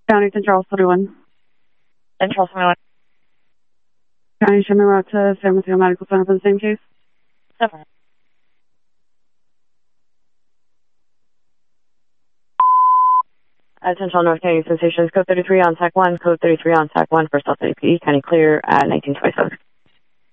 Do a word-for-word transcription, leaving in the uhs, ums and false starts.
County Central thirty-one. Central thirty-one. County, show me route to San Mateo Medical Center for the same case. Seven. At Central North County Sensations, code thirty-three on S A C one, code thirty-three on S A C one for South City P D, County clear at nineteen twenty-seven.